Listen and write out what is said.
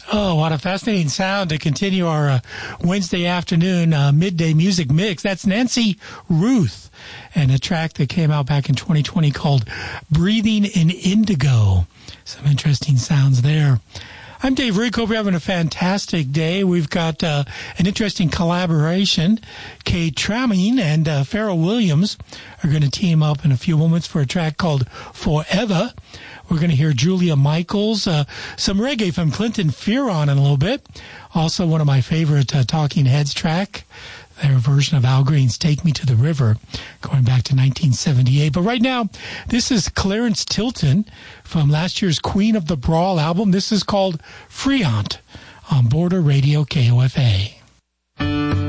Oh, what a fascinating sound to continue our Wednesday afternoon midday music mix. That's Nancy Ruth and a track that came out back in 2020 called Breathing in Indigo. Some interesting sounds there. I'm Dave Rick. Hope you're having a fantastic day. We've got an interesting collaboration. Kay Tramming and Pharrell Williams are going to team up in a few moments for a track called Forever. We're going to hear Julia Michaels, some reggae from Clinton Fearon in a little bit. Also, one of my favorite Talking Heads track, their version of Al Green's Take Me to the River, going back to 1978. But right now, this is Clarence Tilton from last year's Queen of the Brawl album. This is called Freont on Border Radio KOFA.